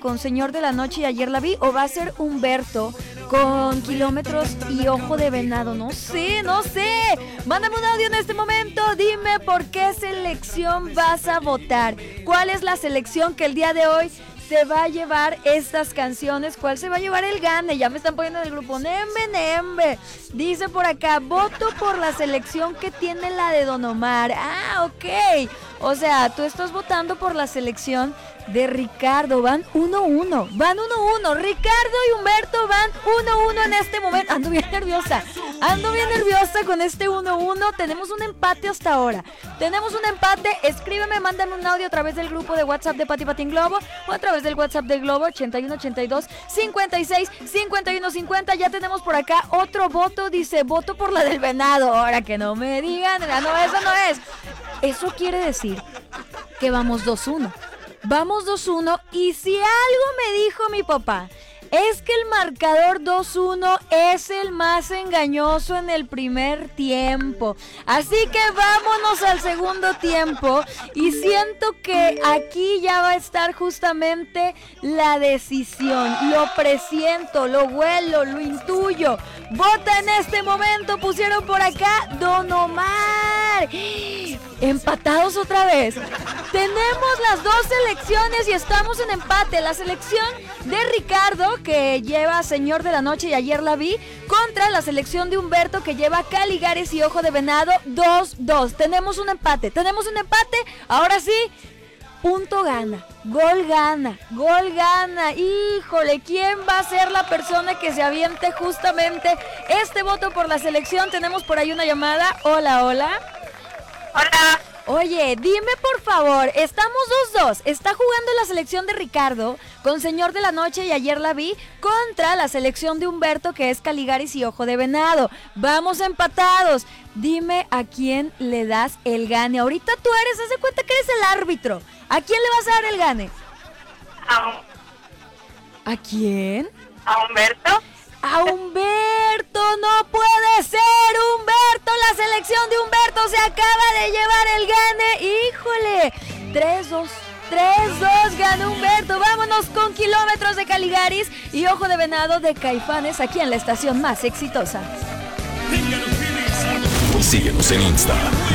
con Señor de la Noche y Ayer la Vi, o va a ser Humberto con Kilómetros y Ojo de Venado? No sé. Mándame un audio en este momento, dime por qué selección vas a votar. ¿Cuál es la selección que el día de hoy se va a llevar estas canciones? ¿Cuál se va a llevar el gane? Ya me están poniendo en el grupo. Nembe. Dice por acá, voto por la selección que tiene la de Don Omar. Ah, ok. O sea, tú estás votando por la selección de Ricardo. Van 1-1. Ricardo y Humberto van 1-1 en este momento. Ando bien nerviosa con este 1-1. Tenemos un empate hasta ahora. Escríbeme, mándame un audio a través del grupo de WhatsApp de Pati Patín Globo o a través del WhatsApp de Globo 8182 56 51 50. Ya tenemos por acá otro voto. Dice, voto por la del venado. Ahora que no me digan, no, eso no es. Eso quiere decir que vamos 2-1. Y si algo me dijo mi papá, es que el marcador 2-1 es el más engañoso en el primer tiempo. Así que vámonos al segundo tiempo y siento que aquí ya va a estar justamente la decisión. Lo presiento, lo huelo, lo intuyo. Vota en este momento, pusieron por acá Don Omar. Empatados otra vez. Tenemos las dos selecciones y estamos en empate. La selección de Ricardo, que lleva Señor de la Noche y Ayer la Vi, contra la selección de Humberto, que lleva Caligares y Ojo de Venado. 2-2. Tenemos un empate. Ahora sí, punto gana. Gol gana. Híjole, ¿quién va a ser la persona que se aviente justamente este voto por la selección? Tenemos por ahí una llamada. Hola. Hola. Oye, dime por favor, estamos 2-2. Está jugando la selección de Ricardo con Señor de la Noche y Ayer la Vi contra la selección de Humberto, que es Caligaris y Ojo de Venado. Vamos empatados. Dime a quién le das el gane. Ahorita tú haz de cuenta que eres el árbitro. ¿A quién le vas a dar el gane? ¿A quién? ¿A Humberto? ¡A Humberto! ¡No puede ser! ¡Humberto! La selección de Humberto se acaba de llevar el gane. ¡Híjole! 3-2 gana Humberto. Vámonos con Kilómetros de Caligaris y Ojo de Venado de Caifanes, aquí en la estación más exitosa. Síguenos en Insta.